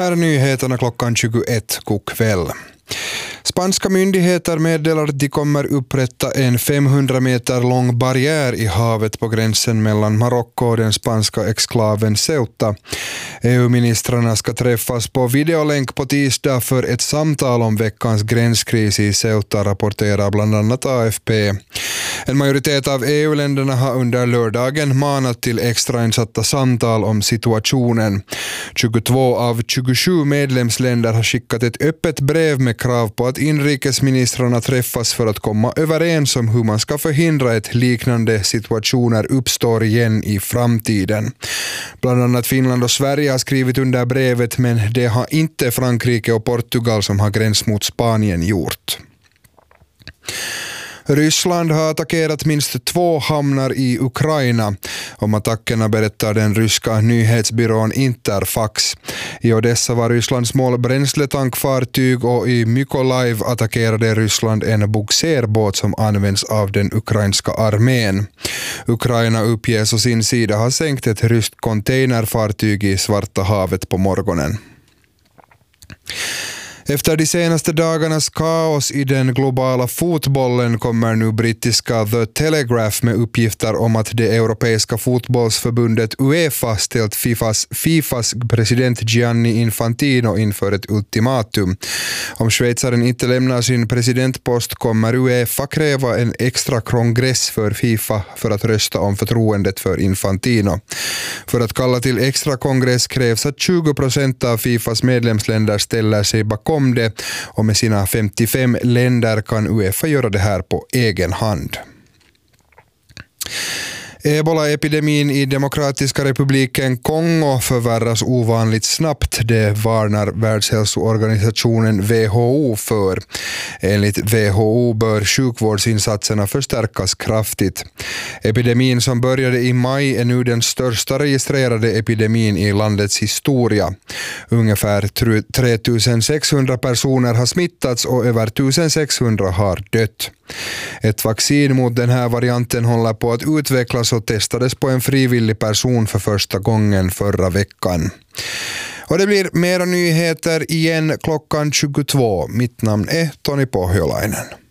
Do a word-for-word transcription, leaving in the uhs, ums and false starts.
Här är nyheterna klockan tjugoett god kväll. Spanska myndigheter meddelar att de kommer upprätta en femhundra meter lång barriär i havet på gränsen mellan Marocko och den spanska exklaven Ceuta. E U-ministrarna ska träffas på videolänk på tisdag för ett samtal om veckans gränskris i Ceuta, rapporterar bland annat A F P. En majoritet av E U-länderna har under lördagen manat till extrainsatta samtal om situationen. tjugotvå av tjugosju medlemsländer har skickat ett öppet brev med krav på att inrikesministrarna träffas för att komma överens om hur man ska förhindra att liknande situationer uppstår igen i framtiden. Bland annat Finland och Sverige har skrivit under brevet, men det har inte Frankrike och Portugal som har gräns mot Spanien gjort. Ryssland har attackerat minst två hamnar i Ukraina. Om attackerna berättar den ryska nyhetsbyrån Interfax. I Odessa var Rysslands mål bränsletankfartyg och i Mykolaiv attackerade Ryssland en bogserbåt som används av den ukrainska armén. Ukraina uppges å sin sida ha sänkt ett ryskt containerfartyg i Svarta havet på morgonen. Efter de senaste dagarnas kaos i den globala fotbollen kommer nu brittiska The Telegraph med uppgifter om att det europeiska fotbollsförbundet UEFA ställt Fifas, Fifas president Gianni Infantino inför ett ultimatum. Om schweizaren inte lämnar sin presidentpost kommer UEFA kräva en extra kongress för FIFA för att rösta om förtroendet för Infantino. För att kalla till extra kongress krävs att tjugo procent av Fifas medlemsländer ställer sig bakom om det, och med sina femtiofem länder kan UEFA göra det här på egen hand. Ebola-epidemin i Demokratiska republiken Kongo förvärras ovanligt snabbt, det varnar Världshälsoorganisationen W H O för. Enligt W H O bör sjukvårdsinsatserna förstärkas kraftigt. Epidemin som började i maj är nu den största registrerade epidemin i landets historia. Ungefär tre tusen sexhundra personer har smittats och över ett tusen sexhundra har dött. Ett vaccin mot den här varianten håller på att utvecklas och testades på en frivillig person för första gången förra veckan. Och det blir mera nyheter igen klockan tjugotvå. Mitt namn är Toni Pohjolainen.